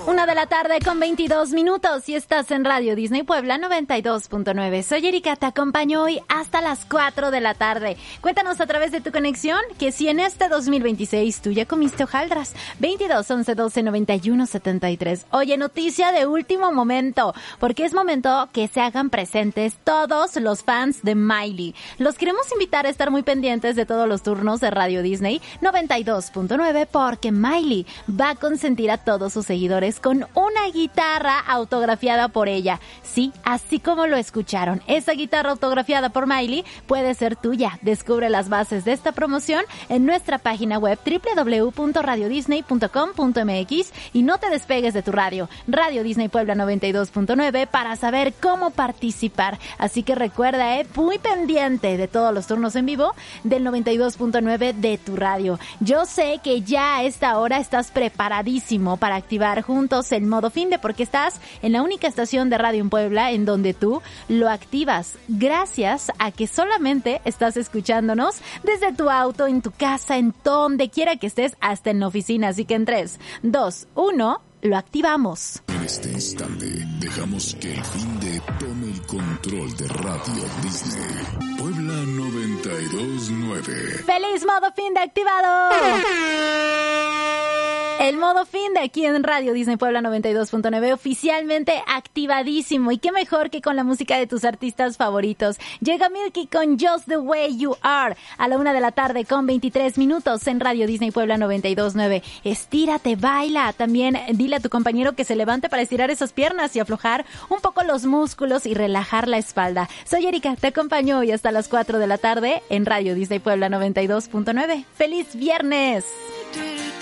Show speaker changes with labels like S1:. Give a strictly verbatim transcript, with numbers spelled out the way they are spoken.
S1: Una de la tarde con veintidós minutos y estás en Radio Disney Puebla noventa y dos punto nueve. Soy Erika, te acompaño hoy hasta las cuatro de la tarde. Cuéntanos a través de tu conexión que si en este dos mil veintiséis tú ya comiste hojaldras. veintidós, once, doce, noventa y uno, setenta y tres. Oye, noticia de último momento, porque es momento que se hagan presentes todos los fans de Miley. Los queremos invitar a estar muy pendientes de todos los turnos de Radio Disney noventa y dos punto nueve porque Miley va a consentir a todos sus seguidores con una guitarra autografiada por ella. Sí, así como lo escucharon, esa guitarra autografiada por Miley puede ser tuya. Descubre las bases de esta promoción en nuestra página web doble u doble u doble u punto radio disney punto com punto m x y no te despegues de tu radio, Radio Disney Puebla noventa y dos punto nueve, para saber cómo participar. Así que recuerda, eh, muy pendiente de todos los turnos en vivo del noventa y dos punto nueve de tu radio. Yo sé que ya a esta hora estás preparadísimo para activar juntos el modo finde, porque estás en la única estación de radio en Puebla en donde tú lo activas gracias a que solamente estás escuchándonos desde tu auto, en tu casa, en donde quiera que estés, hasta en la oficina. Así que en tres, dos, uno, lo activamos.
S2: En este instante dejamos que el finde tome el control de Radio Disney Puebla noventa y dos punto nueve.
S1: ¡Feliz modo finde activado! El modo fin de aquí en Radio Disney Puebla noventa y dos punto nueve oficialmente activadísimo, y qué mejor que con la música de tus artistas favoritos. Llega Milky con Just the Way You Are a la una de la tarde con veintitrés minutos en Radio Disney Puebla noventa y dos punto nueve. Estírate, baila. También dile a tu compañero que se levante para estirar esas piernas y aflojar un poco los músculos y relajar la espalda. Soy Erika, te acompaño hoy hasta las cuatro de la tarde en Radio Disney Puebla noventa y dos punto nueve. ¡Feliz viernes!